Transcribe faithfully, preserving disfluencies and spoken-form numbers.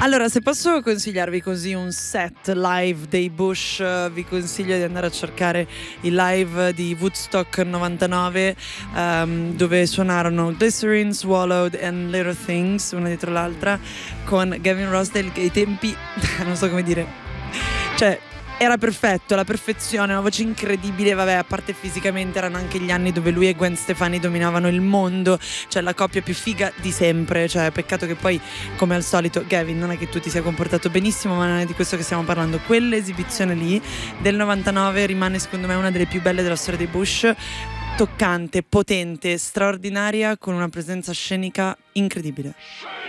Allora, se posso consigliarvi così un set live dei Bush, vi consiglio di andare a cercare il live di Woodstock novantanove, um, dove suonarono Glycerine, Swallowed and Little Things, una dietro l'altra, con Gavin Rossdale, che ai tempi non so come dire, cioè era perfetto, la perfezione, una voce incredibile, vabbè, a parte fisicamente erano anche gli anni dove lui e Gwen Stefani dominavano il mondo, cioè la coppia più figa di sempre, cioè peccato che poi, come al solito, Gavin, non è che tu ti sia comportato benissimo, ma non è di questo che stiamo parlando. Quell'esibizione lì del novantanove rimane secondo me una delle più belle della storia dei Bush, toccante, potente, straordinaria, con una presenza scenica incredibile.